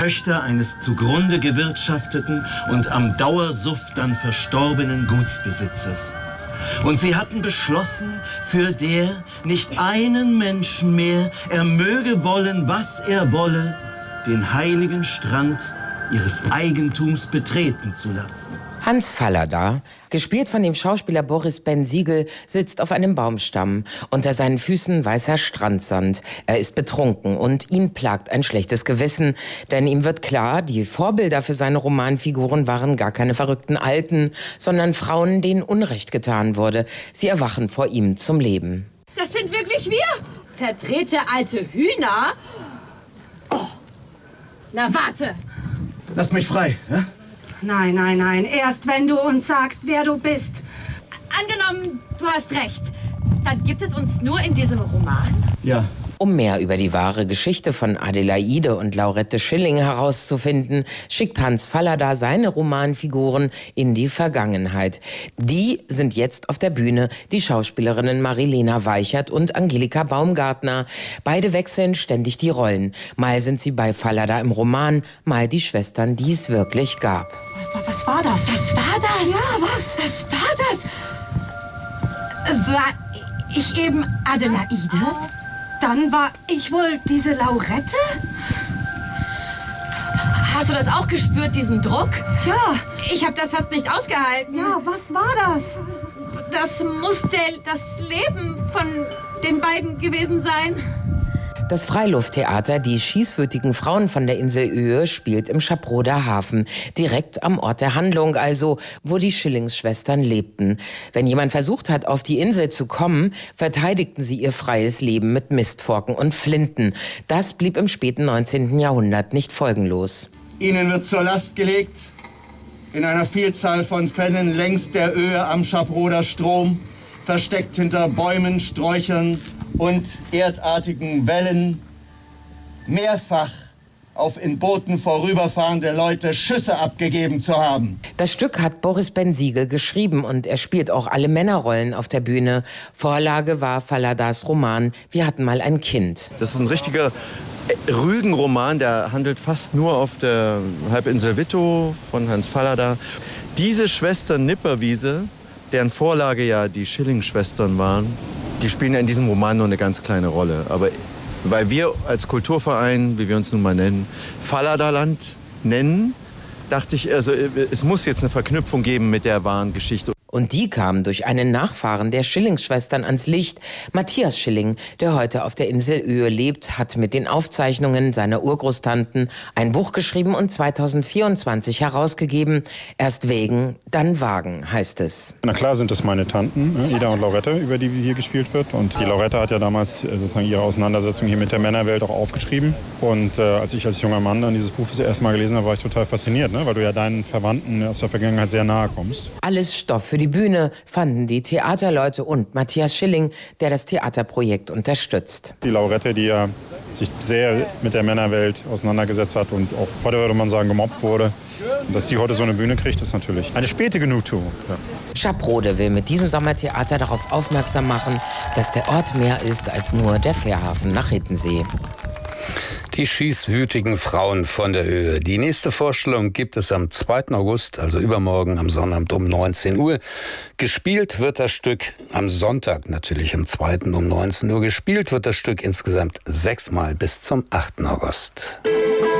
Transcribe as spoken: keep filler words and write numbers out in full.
Töchter eines zugrunde gewirtschafteten und am Dauersuff dann verstorbenen Gutsbesitzers. Und sie hatten beschlossen, für der nicht einen Menschen mehr, er möge wollen, was er wolle, den heiligen Strand ihres Eigentums betreten zu lassen. Hans Fallada, gespielt von dem Schauspieler Boris Ben-Siegel, sitzt auf einem Baumstamm. Unter seinen Füßen weißer Strandsand. Er ist betrunken und ihn plagt ein schlechtes Gewissen. Denn ihm wird klar, die Vorbilder für seine Romanfiguren waren gar keine verrückten Alten, sondern Frauen, denen Unrecht getan wurde. Sie erwachen vor ihm zum Leben. Das sind wirklich wir? Verdrehte alte Hühner? Oh. Na, warte. Lass mich frei, ja? Nein, nein, nein. Erst wenn du uns sagst, wer du bist. Angenommen, du hast recht. Dann gibt es uns nur in diesem Roman? Ja. Um mehr über die wahre Geschichte von Adelaide und Laurette Schilling herauszufinden, schickt Hans Fallada seine Romanfiguren in die Vergangenheit. Die sind jetzt auf der Bühne, die Schauspielerinnen Marilena Weichert und Angelika Baumgartner. Beide wechseln ständig die Rollen. Mal sind sie bei Fallada im Roman, mal die Schwestern, die es wirklich gab. Was war das? Was war das? Ja, was? Was war das? War ich eben Adelaide? Dann war ich wohl diese Laurette? Hast du das auch gespürt, diesen Druck? Ja. Ich habe das fast nicht ausgehalten. Ja, was war das? Das muss der, das Leben von den beiden gewesen sein. Das Freilufttheater Die schießwütigen Frauen von der Insel Öhe spielt im Schaproder Hafen, direkt am Ort der Handlung, also wo die Schillings-Schwestern lebten. Wenn jemand versucht hat, auf die Insel zu kommen, verteidigten sie ihr freies Leben mit Mistforken und Flinten. Das blieb im späten neunzehnten Jahrhundert nicht folgenlos. Ihnen wird zur Last gelegt, in einer Vielzahl von Fällen längs der Öhe am Schaproder Strom, versteckt hinter Bäumen, Sträuchern und erdartigen Wellen, mehrfach auf in Booten vorüberfahrende Leute Schüsse abgegeben zu haben. Das Stück hat Boris Ben-Siegel geschrieben und er spielt auch alle Männerrollen auf der Bühne. Vorlage war Falladas Roman Wir hatten mal ein Kind. Das ist ein richtiger Rügenroman, der handelt fast nur auf der Halbinsel Wittow von Hans Fallada. Diese Schwestern Nipperwiese, deren Vorlage ja die Schilling-Schwestern waren, die spielen ja in diesem Roman nur eine ganz kleine Rolle. Aber weil wir als Kulturverein, wie wir uns nun mal nennen, Falladaland nennen, dachte ich, also, es muss jetzt eine Verknüpfung geben mit der wahren Geschichte. Und die kam durch einen Nachfahren der Schilling-Schwestern ans Licht. Matthias Schilling, der heute auf der Insel Öhe lebt, hat mit den Aufzeichnungen seiner Urgroßtanten ein Buch geschrieben und zweitausendvierundzwanzig herausgegeben. Erst wägen, dann wagen, heißt es. Na klar sind es meine Tanten, ne, Ida und Laurette, über die hier gespielt wird. Und die Laurette hat ja damals sozusagen ihre Auseinandersetzung hier mit der Männerwelt auch aufgeschrieben. Und äh, als ich als junger Mann dann dieses Buch das erste Mal gelesen habe, war ich total fasziniert, ne, weil du ja deinen Verwandten aus der Vergangenheit sehr nahe kommst. Alles Stoff für die Bühne, fanden die Theaterleute und Matthias Schilling, der das Theaterprojekt unterstützt. Die Laurette, die ja sich sehr mit der Männerwelt auseinandergesetzt hat und auch heute würde man sagen gemobbt wurde. Und dass sie heute so eine Bühne kriegt, ist natürlich eine späte Genugtuung. Ja. Schaprode will mit diesem Sommertheater darauf aufmerksam machen, dass der Ort mehr ist als nur der Fährhafen nach Hiddensee. Die schießwütigen Frauen von der Öhe. Die nächste Vorstellung gibt es am zweiten August, also übermorgen am Sonnabend um neunzehn Uhr. Gespielt wird das Stück am Sonntag, natürlich am zweiten um neunzehn Uhr. Gespielt wird das Stück insgesamt sechsmal bis zum achten August.